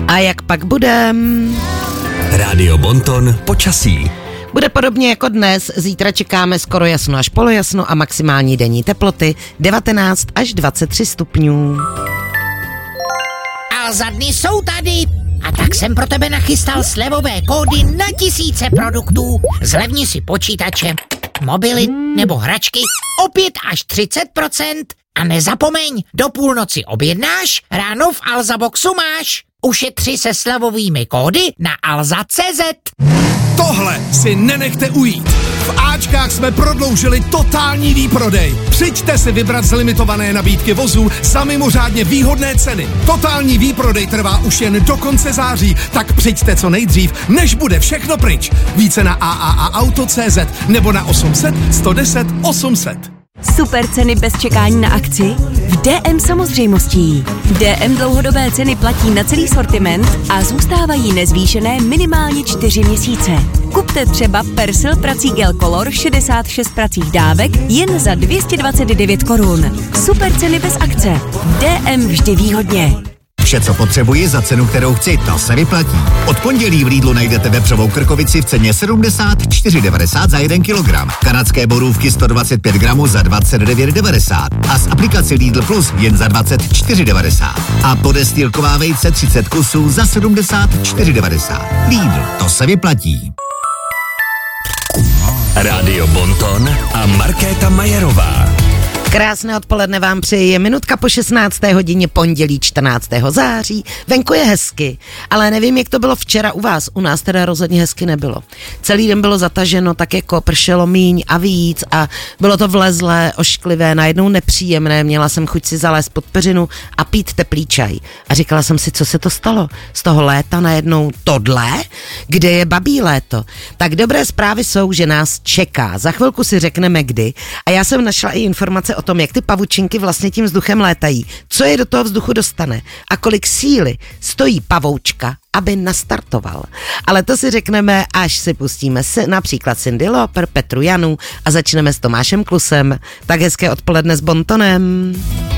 A jak pak budem? Rádio Bonton počasí. Bude podobně jako dnes, zítra čekáme skoro jasno až polojasno a maximální denní teploty 19 až 23 stupňů. Alza dny jsou tady a tak jsem pro tebe nachystal slevové kódy na tisíce produktů. Zlevni si počítače, mobily nebo hračky o 5 až 30% a nezapomeň, do půlnoci objednáš, ráno v Alza Boxu máš. Ušetři se slevovými kódy na alza.cz. Tohle si nenechte ujít. V Ačkách jsme prodloužili totální výprodej. Přijďte si vybrat z limitované nabídky vozů za mimořádně výhodné ceny. Totální výprodej trvá už jen do konce září, tak přijďte co nejdřív, než bude všechno pryč. Více na AAAauto.cz nebo na 800 110 800. Super ceny bez čekání na akci? V DM samozřejmostí. DM dlouhodobé ceny platí na celý sortiment a zůstávají nezvýšené minimálně 4 měsíce. Kupte třeba Persil prací Gel Color 66 pracích dávek jen za 229 korun. Super ceny bez akce. DM vždy výhodně. Vše, co potřebuji za cenu, kterou chci, to se vyplatí. Od pondělí v Lidlu najdete vepřovou krkovici v ceně 74,90 za 1 kg. Kanadské borůvky 125 gramů za 29,90 a z aplikace Lidl Plus jen za 24,90. A podestýlková vejce 30 kusů za 74,90. Lidl, to se vyplatí. Rádio Bonton a Markéta Majerová. Krásné odpoledne vám přeji, je minutka po 16. hodině pondělí 14. září, venku je hezky, ale nevím, jak to bylo včera u vás, u nás teda rozhodně hezky nebylo. Celý den bylo zataženo, tak jako pršelo míň a víc a bylo to vlezlé, ošklivé, najednou nepříjemné, měla jsem chuť si zalézt pod peřinu a pít teplý čaj. A říkala jsem si, co se to stalo? Z toho léta najednou tohle? Kde je babí léto? Tak dobré zprávy jsou, že nás čeká, za chvilku si řekneme kdy a já jsem našla i informace o tom, jak ty pavučinky vlastně tím vzduchem létají, co je do toho vzduchu dostane a kolik síly stojí pavoučka, aby nastartoval. Ale to si řekneme, až si pustíme například Cyndi Lauper, Petru Janu a začneme s Tomášem Klusem. Tak hezké odpoledne s Bontonem.